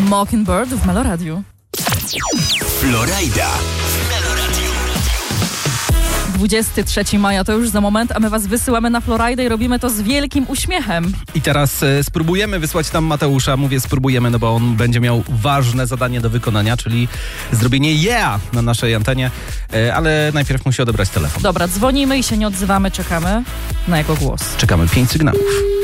Mockingbird w Meloradiu. Florida w Meloradiu. 23 maja to już za moment, a my was wysyłamy na Floridę i robimy to z wielkim uśmiechem. I teraz spróbujemy wysłać tam Mateusza. Mówię spróbujemy, no bo on będzie miał ważne zadanie do wykonania, czyli zrobienie na naszej antenie, ale najpierw musi odebrać telefon. Dobra, dzwonimy i się nie odzywamy, czekamy na jego głos. Czekamy 5 sygnałów.